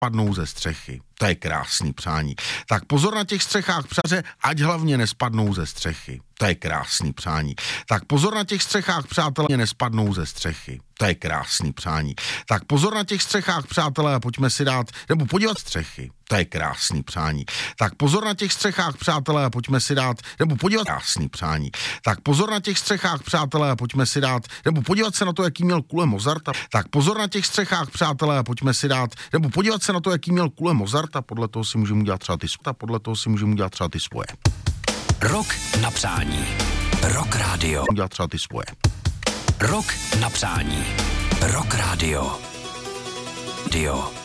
nespadnou ze střechy. To je krásný přání. Tak pozor na těch střechách, přátelé, ať hlavně nespadnou ze střechy. To je krásný přání. Tak pozor na těch střechách, přátelé, nespadnou ze střechy. To je krásný přání. Tak pozor na těch střechách, přátelé, a pojďme si dát, nebo podívat střechy. To je krásný přání. Tak pozor na těch střechách, přátelé, a pojďme si dát, nebo podívat krásný přání. Tak pozor na těch střechách, přátelé, a pojďme si dát, nebo podívat se na to, jaký měl kule Mozarta. Tak pozor na těch střechách, přátelé, a pojďme si dát, nebo podívat se na to, jaký měl kule Mozarta. Podle toho si můžeme udělat třeba ty svoje. Rok na přání. Rock Radio. Udělat třeba ty svoje. Rok na přání. Rock Radio. Dio.